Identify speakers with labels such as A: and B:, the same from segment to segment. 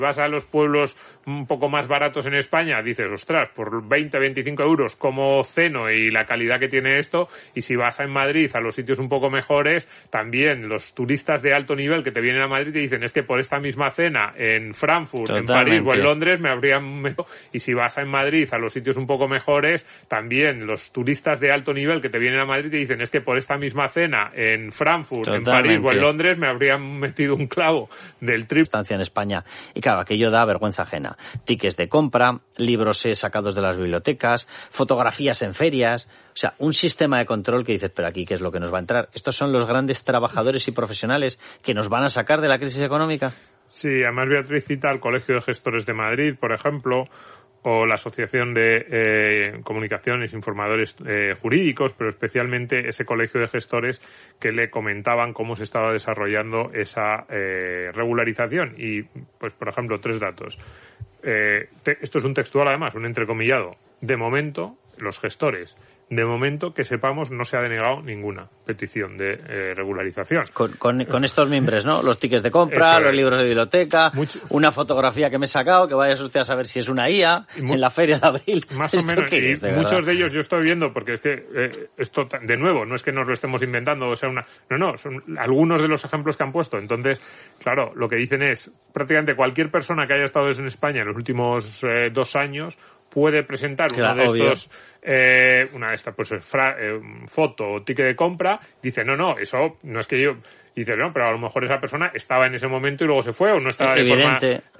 A: Vas a los pueblos un poco más baratos en España, dices, ostras, por 20, 25 euros como ceno y la calidad que tiene esto, y si vas en Madrid a los sitios un poco mejores, también los turistas de alto nivel que te vienen a Madrid te dicen, es que por esta misma cena en Frankfurt, totalmente, en París o en Londres me habrían... Y si vas en Madrid a los sitios un poco mejores, también los turistas de alto nivel que te vienen a Madrid te dicen, es que por esta misma cena en Frankfurt, totalmente, en París o en Londres me habrían metido un clavo del triple.
B: Estancia en España. Y claro, aquello da vergüenza ajena. Tickets de compra, libros sacados de las bibliotecas, fotografías en ferias, o sea, un sistema de control que dices, pero aquí, ¿qué es lo que nos va a entrar? ¿Estos son los grandes trabajadores y profesionales que nos van a sacar de la crisis económica?
A: Sí, además Beatriz cita al Colegio de Gestores de Madrid, por ejemplo, o la Asociación de Comunicaciones, Informadores Jurídicos, pero especialmente ese colegio de gestores que le comentaban cómo se estaba desarrollando esa regularización. Y, pues, por ejemplo, 3 datos. Esto es un textual, además, un entrecomillado. De momento, los gestores, de momento, que sepamos, no se ha denegado ninguna petición de regularización.
B: Con estos mimbres, ¿no? Los tickets de compra, los libros de biblioteca, una fotografía que me he sacado, que vayas usted a saber si es una IA, en la feria de abril.
A: Más o menos, y muchos de ellos yo estoy viendo, porque es que esto, de nuevo, no es que nos lo estemos inventando, o sea, no, son algunos de los ejemplos que han puesto. Entonces, claro, lo que dicen es, prácticamente cualquier persona que haya estado en España en los últimos 2 años puede presentar uno de estos, una de estas, pues, foto o ticket de compra, dice, no, eso no es que yo... Dice, no, pero a lo mejor esa persona estaba en ese momento y luego se fue, o no estaba de forma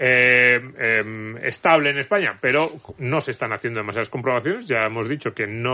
A: estable en España, pero no se están haciendo demasiadas comprobaciones. Ya hemos dicho que no,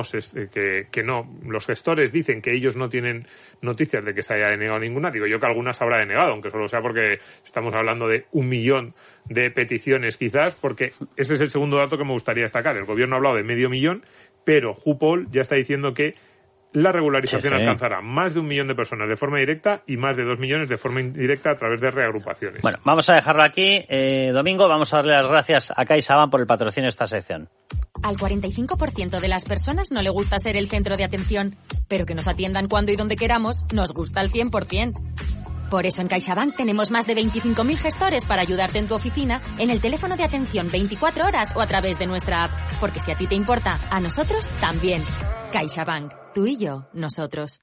A: los gestores dicen que ellos no tienen noticias de que se haya denegado ninguna. Digo yo que algunas habrá denegado, aunque solo sea porque estamos hablando de 1 millón de peticiones quizás, porque ese es el segundo dato que me gustaría destacar. El gobierno ha hablado de 500.000, pero Jupol ya está diciendo que la regularización alcanzará más de 1 millón de personas de forma directa y más de 2 millones de forma indirecta a través de reagrupaciones.
B: Bueno, vamos a dejarlo aquí. Domingo, vamos a darle las gracias a CaixaBank por el patrocinio de esta sección.
C: Al 45% de las personas no le gusta ser el centro de atención, pero que nos atiendan cuando y donde queramos nos gusta al 100%. Por eso en CaixaBank tenemos más de 25.000 gestores para ayudarte en tu oficina, en el teléfono de atención 24 horas o a través de nuestra app. Porque si a ti te importa, a nosotros también. CaixaBank. Tú y yo, nosotros.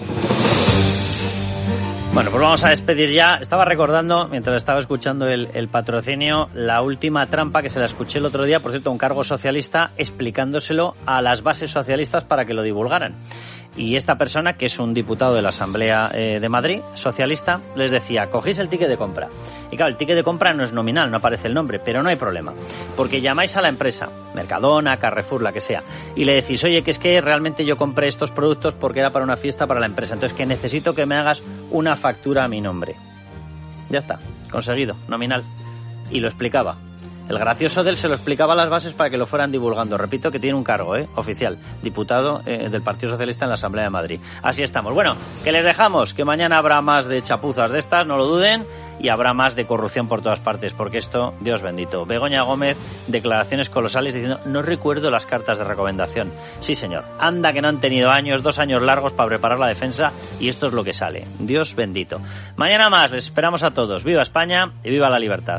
B: Bueno, pues vamos a despedir ya. Estaba recordando, mientras estaba escuchando el patrocinio, la última trampa que se la escuché el otro día, por cierto, un cargo socialista, explicándoselo a las bases socialistas para que lo divulgaran. Y esta persona, que es un diputado de la Asamblea de Madrid, socialista, les decía, cogéis el ticket de compra. Y claro, el ticket de compra no es nominal, no aparece el nombre, pero no hay problema. Porque llamáis a la empresa, Mercadona, Carrefour, la que sea, y le decís, oye, que es que realmente yo compré estos productos porque era para una fiesta para la empresa, entonces que necesito que me hagas una factura a mi nombre. Ya está, conseguido, nominal. Y lo explicaba. El gracioso de él se lo explicaba a las bases para que lo fueran divulgando. Repito que tiene un cargo, oficial, diputado del Partido Socialista en la Asamblea de Madrid. Así estamos. Bueno, que les dejamos, que mañana habrá más de chapuzas de estas, no lo duden, y habrá más de corrupción por todas partes, porque esto, Dios bendito. Begoña Gómez, declaraciones colosales diciendo, no recuerdo las cartas de recomendación. Sí, señor. Anda que no han tenido 2 años largos para preparar la defensa, y esto es lo que sale. Dios bendito. Mañana más, les esperamos a todos. ¡Viva España y viva la libertad!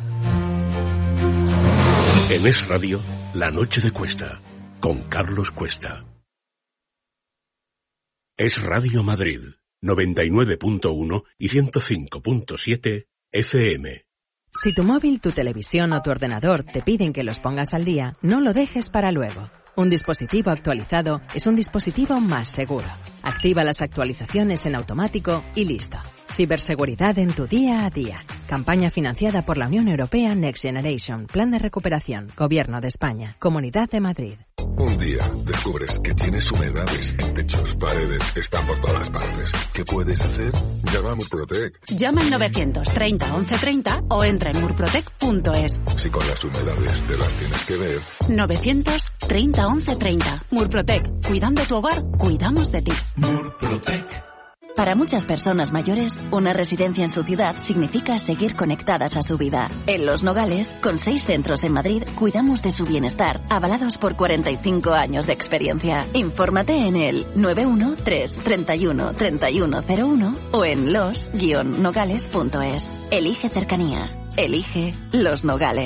D: En Es Radio, La Noche de Cuesta, con Carlos Cuesta. Es Radio Madrid, 99.1 y 105.7 FM.
E: Si tu móvil, tu televisión o tu ordenador te piden que los pongas al día, no lo dejes para luego. Un dispositivo actualizado es un dispositivo más seguro. Activa las actualizaciones en automático y listo. Ciberseguridad en tu día a día. Campaña financiada por la Unión Europea Next Generation. Plan de recuperación. Gobierno de España. Comunidad de Madrid.
F: Un día descubres que tienes humedades en techos, paredes, están por todas partes. ¿Qué puedes hacer? Llama a Murprotec.
G: Llama al 930 1130 o entra en murprotec.es.
F: Si con las humedades te las tienes que ver.
G: 930 1130. Murprotec. Cuidando tu hogar, cuidamos de ti.
D: Murprotec.
H: Para muchas personas mayores, una residencia en su ciudad significa seguir conectadas a su vida. En Los Nogales, con 6 centros en Madrid, cuidamos de su bienestar, avalados por 45 años de experiencia. Infórmate en el 913 31 3101 o en los-nogales.es. Elige cercanía. Elige Los Nogales.